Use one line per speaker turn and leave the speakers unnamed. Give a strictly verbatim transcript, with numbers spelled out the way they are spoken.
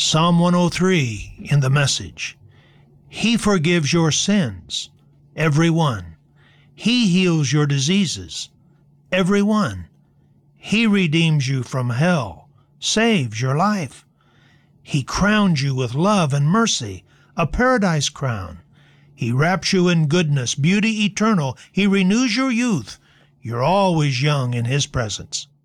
Psalm one oh three in the Message. He forgives your sins, every one. He heals your diseases, every one. He redeems you from hell, saves your life. He crowns you with love and mercy, a paradise crown. He wraps you in goodness, beauty eternal. He renews your youth. You're always young in His presence.